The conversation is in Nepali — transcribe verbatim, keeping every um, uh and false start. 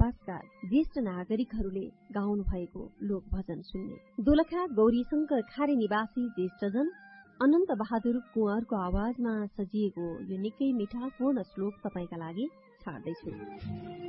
आवासका ज्येष्ठ नागरिकहरूले गाउनु भएको लोक भजन सुन्ने। दोलखा गौरीशंकर खारे निवासी ज्येष्ठजन अनन्त बहादुर कुँवरको आवाजमा सजिएको यो निकै मिठासपूर्ण श्लोक तपाईका लागि छाड्दैछु।